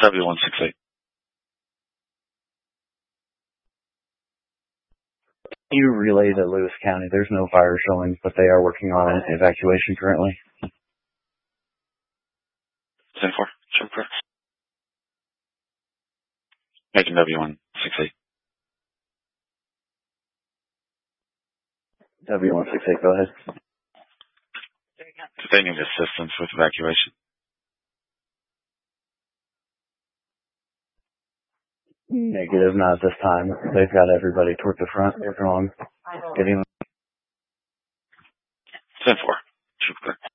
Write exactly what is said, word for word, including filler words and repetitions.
W one six eight. You relay to Lewis County. There's no fire showing, but they are working on an evacuation currently. ten four. Sure. Making W one six eight. W one six eight, go ahead. Do they need assistance with evacuation? Negative, not at this time. They've got everybody toward the front. Working on getting ten four. Sure.